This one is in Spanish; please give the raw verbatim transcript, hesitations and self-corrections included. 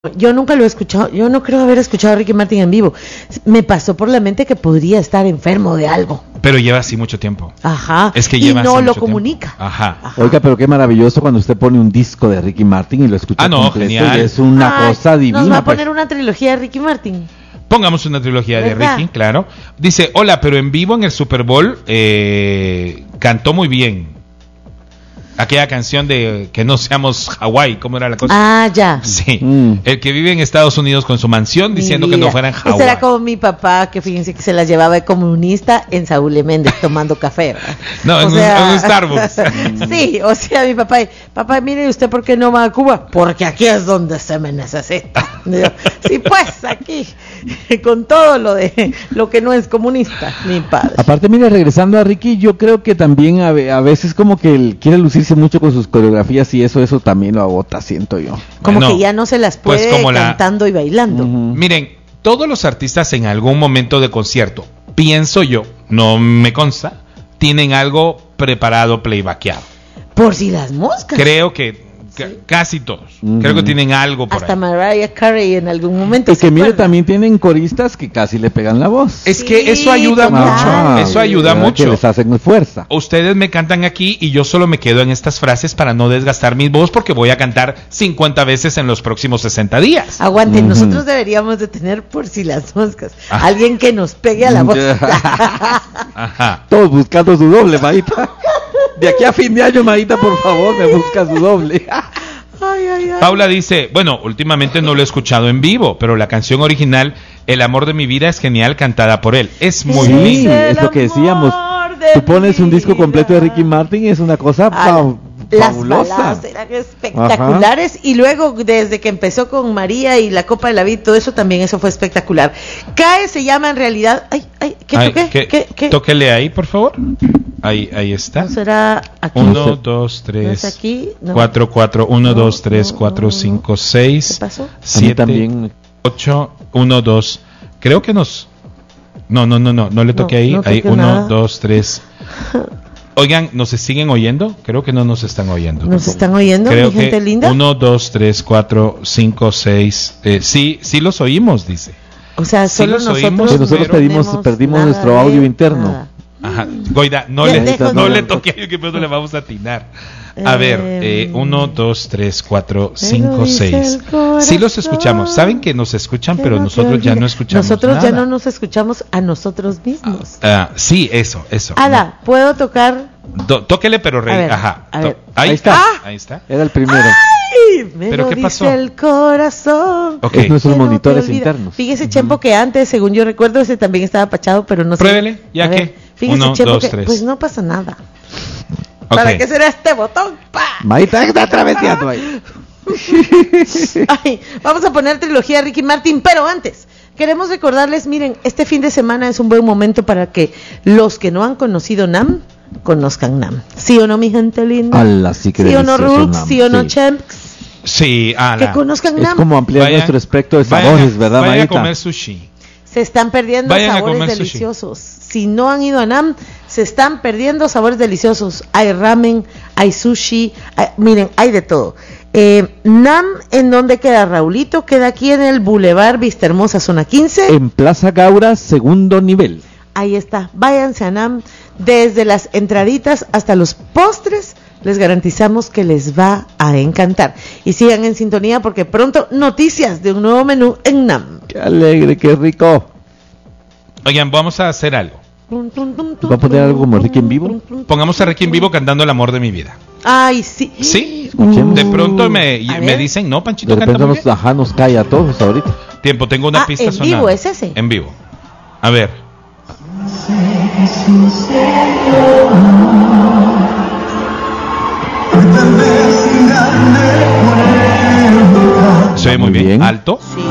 Yo nunca lo he escuchado, yo no creo haber escuchado a Ricky Martin en vivo. Me pasó por la mente que podría estar enfermo de algo. Pero lleva así mucho tiempo. Ajá. Es que y lleva no así lo mucho comunica. Tiempo. Ajá. Ajá. Oiga, pero qué maravilloso cuando usted pone un disco de Ricky Martin y lo escucha Ah, no, completo. genial. Y es una Ay, cosa divina. Nos va a pues. poner una trilogía de Ricky Martin. Pongamos una trilogía de ¿Verdad? Ricky, claro. Dice, hola, pero en vivo en el Super Bowl eh, cantó muy bien. Aquella canción de que no seamos Hawái, ¿cómo era la cosa? Ah, ya. Sí, Mm. el que vive en Estados Unidos con su mansión diciendo Mi que no vida. fuera en Ese Hawái. era como mi papá, que fíjense que se las llevaba de comunista en Saúl de Méndez tomando café, ¿verdad? No, O en un- sea, en un Starbucks. Sí, o sea, mi papá, papá, mire, ¿usted por qué no va a Cuba? Porque aquí es donde se me necesita. Yo, sí, pues, aquí, con todo lo de lo que no es comunista, mi padre. Aparte, mire, regresando a Ricky, yo creo que también a, ve- a veces como que él quiere lucirse mucho con sus coreografías y eso, eso también lo agota, siento yo. Como Bueno, que ya no se las pues puede como la- cantando y bailando. Ujú. Miren, todos los artistas en algún momento de concierto, pienso yo, no me consta, tienen algo preparado, playbackeado. Por si las moscas. Creo que ca- casi todos. Ujú. Creo que tienen algo por Hasta ahí. Mariah Carey en algún momento. Y ¿se que mire, acuerdan? también tienen coristas que casi le pegan la voz. Es Sí, que eso ayuda total. mucho. Eso ayuda ¿verdad? mucho. Que les hacen fuerza. Ustedes me cantan aquí y yo solo me quedo en estas frases para no desgastar mi voz porque voy a cantar cincuenta veces en los próximos sesenta días. Aguanten, Ujú. nosotros deberíamos de tener por si las moscas. Ah. Alguien que nos pegue a la voz. Ajá. Todos buscando su doble, Maíta. De aquí a fin de año, Maíta, por favor, me busca su doble. Ay, ay, ay. Paula dice, bueno, últimamente no lo he escuchado en vivo, pero la canción original, El amor de mi vida, es genial cantada por él. Es muy Sí, linda. el es lo que decíamos. amor de Tú pones mi un disco completo de vida. Ricky Martin y es una cosa Ah, fa- las fabulosa. baladas eran espectaculares. Y luego desde que empezó con María y la Copa de la Vida, todo eso también, eso fue espectacular. Cae se llama en realidad, ay, ay, ¿qué Ay, toqué? ¿qué- ¿Qué, qué? Tóquele ahí, por favor. Ahí, ahí está. ¿No será aquí? Uno, dos, ¿No es tres, aquí? No. cuatro, cuatro, uno, No, dos, tres, no, cuatro, no, no. cinco, ¿Qué seis, pasó? A mí siete, también. ocho, uno, dos. Creo que nos... No, no, no, no, no le toqué No, ahí. no Ahí, toqué uno, nada. dos, tres. Oigan, ¿nos siguen oyendo? Creo que no nos están oyendo. ¿Nos están oyendo, Creo mi gente que linda? uno, dos, tres, cuatro, cinco, seis. Eh, sí, sí los oímos, dice. O sea, Sí solo los nosotros, oímos, Que nosotros pero- pedimos, tenemos perdimos nada nuestro de audio interno. nada. Ajá. Goida, no Ya le, dejo, no no. le toqué, que no le vamos a atinar. A ver, eh, Em, uno, dos, tres, cuatro, pero cinco, dice seis. el corazón Sí los escuchamos. Saben que nos escuchan, que pero no te nosotros ya olvide. no escuchamos Nosotros ya nada. no nos escuchamos a nosotros mismos. Ah, sí, eso, eso. Ada, ¿puedo tocar? Do- tóquele, pero rey. A ver, Ajá. a To- ver. Ahí, Ahí está. está. Ahí está. Era el primero. ¡Ay! Me ¿Pero lo qué dice pasó? el corazón. Ok. Es nuestros Que no te monitores olvida. internos. Fíjese, Chempo, que antes, según yo recuerdo, ese también estaba pachado, pero no sé. Pruébele, ya A ver, que. Fíjese, Uno, Chempo, dos, que tres. pues no pasa nada. Ok. ¿Para qué será este botón? ¡Pa! Maíta está traveseando ahí. Ay, vamos a poner trilogía de Ricky Martin, pero antes queremos recordarles, miren, este fin de semana es un buen momento para que los que no han conocido NAM conozcan NAM. ¿Sí o no, mi gente linda? Ala, sí que ¿Sí o no, delicioso, Rooks? Nam. ¿Sí o no, Sí. Champs? Sí, ala. Que conozcan Es NAM. como ampliar Vayan- nuestro espectro de vayan sabores, a- ¿verdad, vayan a Maíta? comer sushi. Se están perdiendo Vayan a sabores comer sushi. deliciosos. Si no han ido a NAM, se están perdiendo sabores deliciosos. Hay ramen, hay sushi, hay- miren, hay de todo. Eh, NAM, ¿en dónde queda, Raulito? Queda aquí en el Boulevard Vista Hermosa, zona quince. En Plaza Gaura, segundo nivel. Ahí está, váyanse a NAM, desde las entraditas hasta los postres, les garantizamos que les va a encantar. Y sigan en sintonía porque pronto noticias de un nuevo menú en NAM. Qué alegre, qué rico. Oigan, vamos a hacer algo. ¿Va a poner algo como Ricky en vivo? Pongamos a Ricky en vivo cantando El amor de mi vida. Ay, sí. ¿Sí? Escuchemos. De pronto me, A me ver. dicen, no, Panchito, De canta repente muy nos, bien. ajá, nos cae a todos ahorita. Tiempo, tengo una Ah, pista en sonando. vivo, ¿es ese? En vivo. A ver. Se ve muy Muy bien. bien. Alto. Sí.